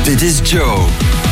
Dit is Joe.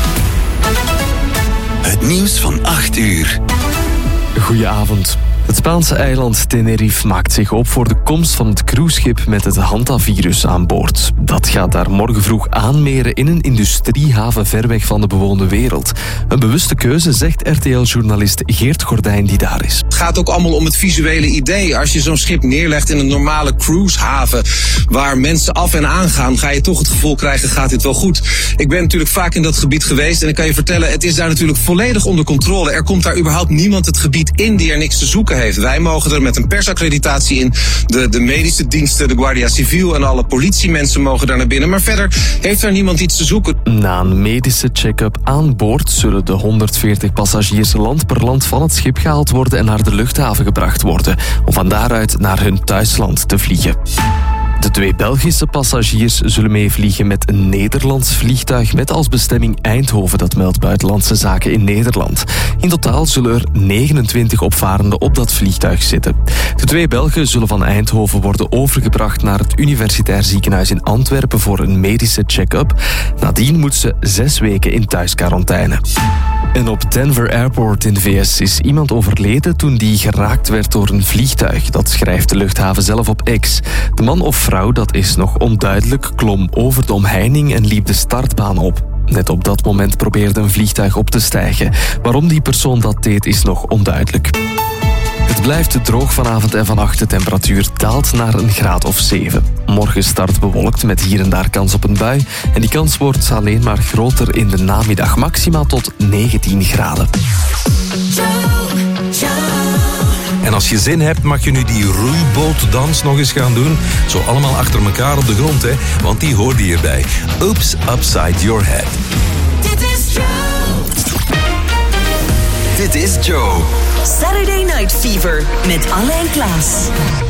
Het nieuws van 8 uur. Goedenavond. Het Spaanse eiland Tenerife maakt zich op voor de komst van het cruiseschip met het hantavirus aan boord. Dat gaat daar morgen vroeg aanmeren in een industriehaven ver weg van de bewoonde wereld. Een bewuste keuze, zegt RTL-journalist Geert Gordijn die daar is. Het gaat ook allemaal om het visuele idee. Als je zo'n schip neerlegt in een normale cruisehaven waar mensen af en aan gaan, ga je toch het gevoel krijgen, gaat dit wel goed? Ik ben natuurlijk vaak in dat gebied geweest en ik kan je vertellen, het is daar natuurlijk volledig onder controle. Er komt daar überhaupt niemand het gebied in die er niks te zoeken heeft. Wij mogen er met een persaccreditatie in. De medische diensten, de Guardia Civil en alle politiemensen mogen daar naar binnen. Maar verder heeft daar niemand iets te zoeken. Na een medische check-up aan boord zullen de 140 passagiers land per land van het schip gehaald worden en naar de luchthaven gebracht worden, om van daaruit naar hun thuisland te vliegen. De 2 Belgische passagiers zullen meevliegen met een Nederlands vliegtuig met als bestemming Eindhoven, dat meldt Buitenlandse Zaken in Nederland. In totaal zullen er 29 opvarenden op dat vliegtuig zitten. De 2 Belgen zullen van Eindhoven worden overgebracht naar het Universitair Ziekenhuis in Antwerpen voor een medische check-up. Nadien moeten ze 6 weken in thuisquarantaine. En op Denver Airport in de VS is iemand overleden toen die geraakt werd door een vliegtuig. Dat schrijft de luchthaven zelf op X. De man of vrouw, dat is nog onduidelijk, klom over de omheining en liep de startbaan op. Net op dat moment probeerde een vliegtuig op te stijgen. Waarom die persoon dat deed is nog onduidelijk. Het blijft droog vanavond en vannacht. De temperatuur daalt naar een graad of 7. Morgen start bewolkt met hier en daar kans op een bui. En die kans wordt alleen maar groter in de namiddag. Maximaal tot 19 graden. En als je zin hebt, mag je nu die roeiboottdans nog eens gaan doen. Zo allemaal achter elkaar op de grond, hè. Want die hoorde hierbij. Oops, upside your head. Dit is Joe. Dit is Joe. Saturday Night Fever met Alain Klaas.